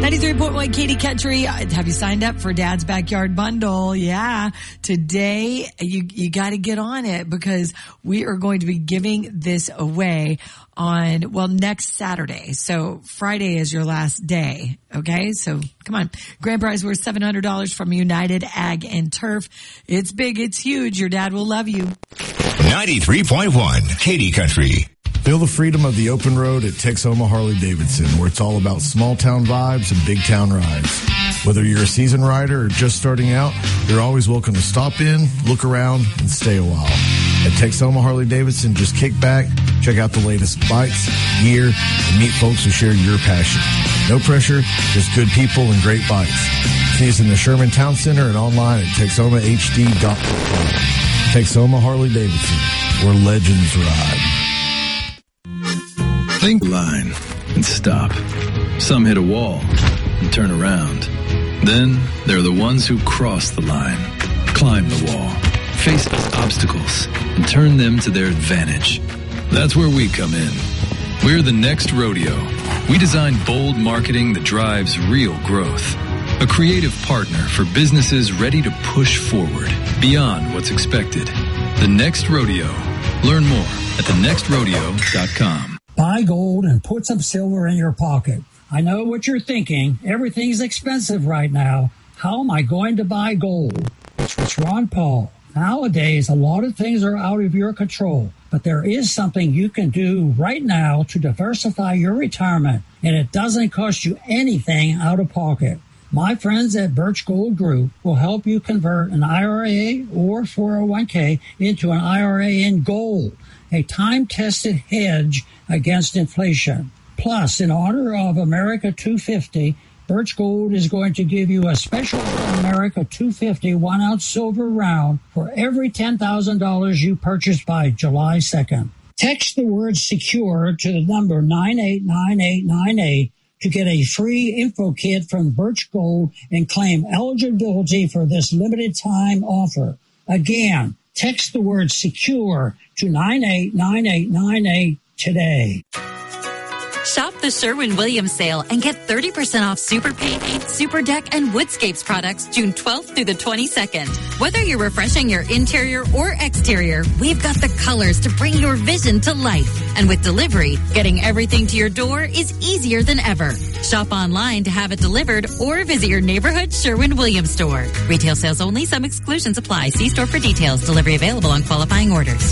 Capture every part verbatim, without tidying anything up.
ninety-three point one Katie Country. Have you signed up for Dad's Backyard Bundle? Yeah. Today, you, you got to get on it because we are going to be giving this away on, well, next Saturday. So Friday is your last day. Okay. So come on. Grand prize worth seven hundred dollars from United Ag and Turf. It's big. It's huge. Your dad will love you. ninety-three point one Katie Country. Feel the freedom of the open road at Texoma Harley-Davidson, where it's all about small-town vibes and big-town rides. Whether you're a seasoned rider or just starting out, you're always welcome to stop in, look around, and stay a while. At Texoma Harley-Davidson, just kick back, check out the latest bikes, gear, and meet folks who share your passion. No pressure, just good people and great bikes. See us in the Sherman Town Center and online at texoma h d dot com. Texoma Harley-Davidson, where legends ride. Think line and stop. Some hit a wall and turn around. Then there are the ones who cross the line, climb the wall, face obstacles, and turn them to their advantage. That's where we come in. We're the next rodeo. We design bold marketing that drives real growth. A creative partner for businesses ready to push forward beyond what's expected. The Next Rodeo. Learn more at the next rodeo dot com. Buy gold and put some silver in your pocket. I know what you're thinking. Everything's expensive right now. How am I going to buy gold? It's Ron Paul. Nowadays, a lot of things are out of your control, but there is something you can do right now to diversify your retirement, and it doesn't cost you anything out of pocket. My friends at Birch Gold Group will help you convert an I R A or four oh one k into an I R A in gold, a time-tested hedge against inflation. Plus, in honor of America two fifty, Birch Gold is going to give you a special America two fifty one-ounce silver round for every ten thousand dollars you purchase by July second. Text the word SECURE to the number nine eight nine eight nine eight to get a free info kit from Birch Gold and claim eligibility for this limited time offer. Again, text the word SECURE to nine eight nine eight nine eight today. Shop the Sherwin-Williams sale and get thirty percent off Super Paint, Super Deck, and Woodscapes products June twelfth through the twenty-second. Whether you're refreshing your interior or exterior, we've got the colors to bring your vision to life. And with delivery, getting everything to your door is easier than ever. Shop online to have it delivered or visit your neighborhood Sherwin-Williams store. Retail sales only. Some exclusions apply. See store for details. Delivery available on qualifying orders.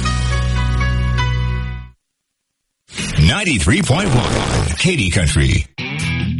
ninety-three point one Katie Country.